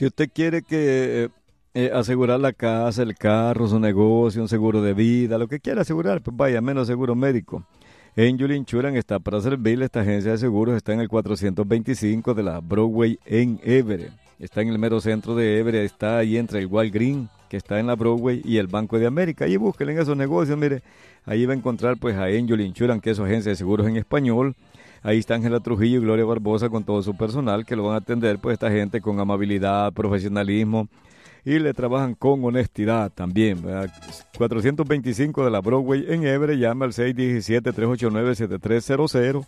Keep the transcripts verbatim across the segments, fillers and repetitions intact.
Si usted quiere que... Eh, Eh, asegurar la casa, el carro, su negocio, un seguro de vida, lo que quiera asegurar, pues vaya, menos seguro médico. Angel Insurance está para servirle. Esta agencia de seguros está en el cuatrocientos veinticinco de la Broadway en Everett. Está en el mero centro de Everett, está ahí entre el Walgreens, que está en la Broadway, y el Banco de América. Ahí búsquenle en esos negocios, mire, ahí va a encontrar pues a Angel Insurance, que es su agencia de seguros en español. Ahí está Ángela Trujillo y Gloria Barbosa con todo su personal, que lo van a atender pues esta gente con amabilidad, profesionalismo, y le trabajan con honestidad también, ¿verdad? cuatrocientos veinticinco de la Broadway en Everett. Llama al seis uno siete, tres ocho nueve, siete tres cero cero.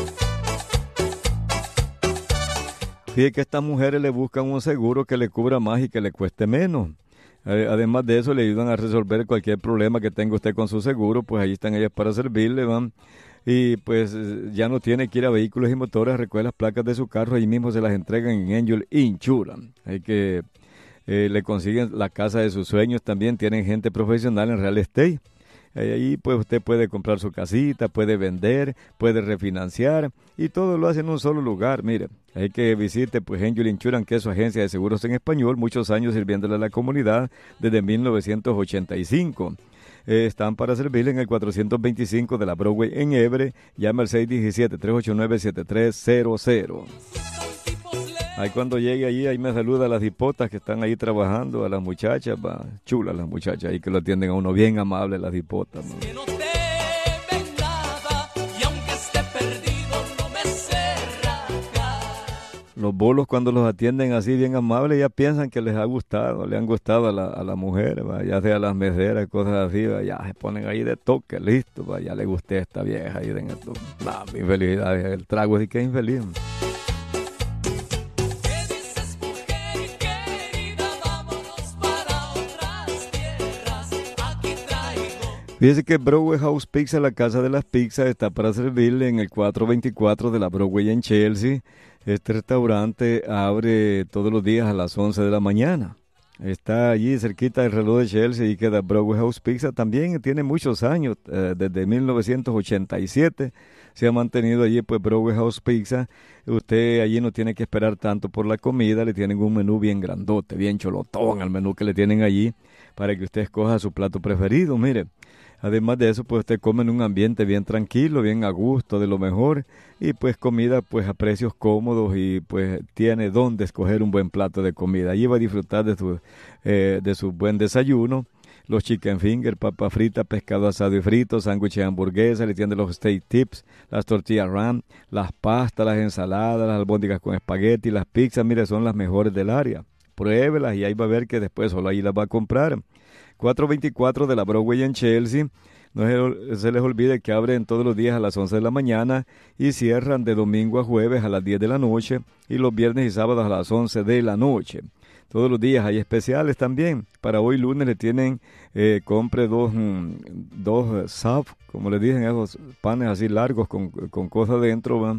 Fíjate que estas mujeres le buscan un seguro que le cubra más y que le cueste menos. Eh, además de eso, le ayudan a resolver cualquier problema que tenga usted con su seguro, pues ahí están ellas para servirle, van. Y pues ya no tiene que ir a Vehículos y Motores, recoge las placas de su carro, ahí mismo se las entregan en Angel Insurance. Hay que... Eh, le consiguen la casa de sus sueños, también tienen gente profesional en real estate. Eh, ahí pues usted puede comprar su casita, puede vender, puede refinanciar y todo lo hace en un solo lugar. Mire, hay que visite pues Angel Insurance, que es su agencia de seguros en español, muchos años sirviéndole a la comunidad desde mil novecientos ochenta y cinco. Eh, están para servirle en el cuatrocientos veinticinco de la Broadway en Everett. Llama al seis uno siete, tres ocho nueve, siete tres cero cero. Ahí cuando llegue allí, ahí me saluda a las hipotas que están ahí trabajando, a las muchachas, va, chulas las muchachas, ahí que lo atienden a uno bien amable, las hipotas, ¿no? Los bolos cuando los atienden así bien amables ya piensan que les ha gustado, le han gustado a la, a la mujer, ¿va? Ya sea las meseras, cosas así, ¿va? Ya se ponen ahí de toque, listo, ¿va? Ya le gusté a esta vieja ahí de esto. Nah, mi felicidad, el trago sí que es infeliz. Fíjese que Broadway House Pizza, la casa de las pizzas, está para servirle en el cuatrocientos veinticuatro de la Broadway en Chelsea. Este restaurante abre todos los días a las once de la mañana. Está allí cerquita del reloj de Chelsea y queda Broadway House Pizza. También tiene muchos años, eh, desde mil novecientos ochenta y siete se ha mantenido allí pues Broadway House Pizza. Usted allí no tiene que esperar tanto por la comida, le tienen un menú bien grandote, bien cholotón al menú que le tienen allí para que usted escoja su plato preferido, mire. Además de eso, pues usted come en un ambiente bien tranquilo, bien a gusto, de lo mejor, y pues comida pues a precios cómodos y pues tiene donde escoger un buen plato de comida. Allí va a disfrutar de su, eh, de su buen desayuno, los chicken finger, papa frita, pescado asado y frito, sándwiches de hamburguesa, le tiene los steak tips, las tortillas ram, las pastas, las ensaladas, las albóndigas con espagueti, las pizzas, mire, son las mejores del área. Pruébelas y ahí va a ver que después solo ahí las va a comprar. cuatrocientos veinticuatro de la Broadway en Chelsea. No se, se les olvide que abren todos los días a las once de la mañana y cierran de domingo a jueves a las diez de la noche y los viernes y sábados a las once de la noche. Todos los días hay especiales también. Para hoy lunes le tienen, eh, compre dos, mm, dos sub, como le dicen, esos panes así largos con, con cosas dentro, van.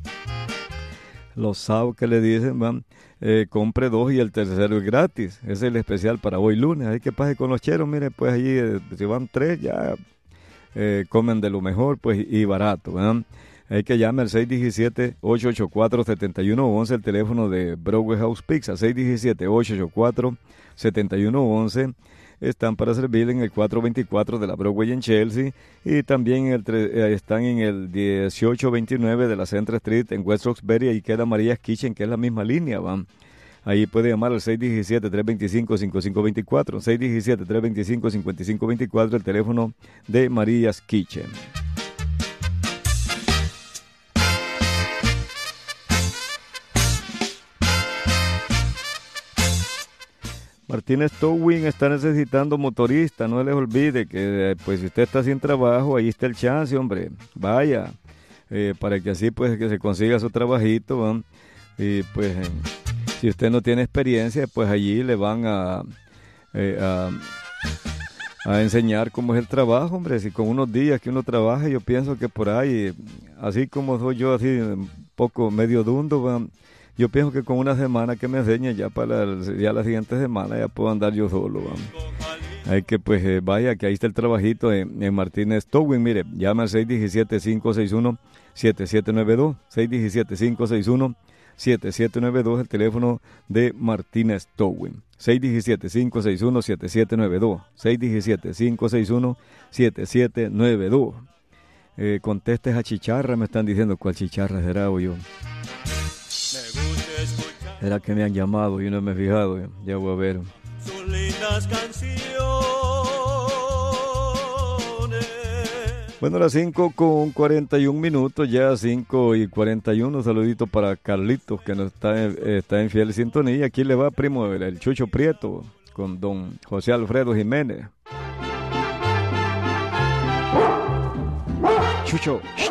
Los sub que le dicen, van. Eh, compre dos y el tercero es gratis. Ese es el especial para hoy lunes. Ahí que pase con los cheros, mire, pues allí eh, si van tres ya eh, comen de lo mejor pues y barato, ¿verdad? Hay que llamar al seis uno siete, ocho ocho cuatro, siete uno uno uno, el teléfono de Broadway House Pizza, seis uno siete, ocho ocho cuatro, siete uno uno uno. Están para servir en el cuatrocientos veinticuatro de la Broadway en Chelsea y también en el tre- eh, están en el dieciocho veintinueve de la Central Street en West Roxbury. Ahí queda Maria's Kitchen, que es la misma línea, van. Ahí puede llamar al seis uno siete, tres dos cinco, cinco cinco dos cuatro, seis uno siete, tres dos cinco, cinco cinco dos cuatro, el teléfono de Maria's Kitchen. Martínez Towing está necesitando motorista, no les olvide que pues si usted está sin trabajo, ahí está el chance, hombre, vaya, eh, para que así pues que se consiga su trabajito, ¿no? Y pues eh, si usted no tiene experiencia, pues allí le van a, eh, a, a enseñar cómo es el trabajo, hombre, si con unos días que uno trabaja, yo pienso que por ahí, así como soy yo, así un poco medio dundo, ¿no? Yo pienso que con una semana que me enseñe, ya para la, ya la siguiente semana ya puedo andar yo solo. Vamos. Hay que pues eh, vaya, que ahí está el trabajito en, en Martínez Towing. Mire, llama al seis uno siete, cinco seis uno, siete siete nueve dos, seis uno siete, cinco seis uno, siete siete nueve dos, el teléfono de Martínez Towing. seis uno siete, cinco seis uno, siete siete nueve dos. seis uno siete, cinco seis uno, siete siete nueve dos. Eh, conteste a Chicharra, me están diciendo cuál Chicharra será o yo. Será que me han llamado y no me he fijado. Ya voy a ver. Sus lindas canciones. Bueno, a las cinco con cuarenta y un minutos, ya cinco y cuarenta y uno. Saludito para Carlitos, que nos está, está en fiel sintonía. Aquí le va, primo, el, el Chucho Prieto, con don José Alfredo Jiménez. Chucho.